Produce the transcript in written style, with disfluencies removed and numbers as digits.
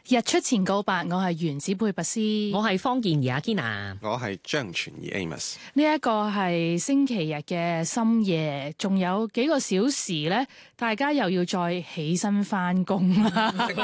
日出前告白，我係原子貝拔斯， 我係方健儀阿 Kina， 我係張傳儀 Amos。 呢一個係星期日嘅深夜，仲有幾個小時呢，大家又要再起身返工啦。